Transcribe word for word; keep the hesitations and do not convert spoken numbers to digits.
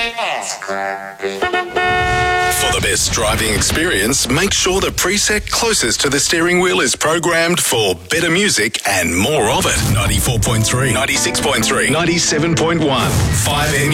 For the best driving experience, make sure the preset closest to the steering wheel is programmed for better music and more of it. ninety-four point three, ninety-six point three, ninety-seven point one, five M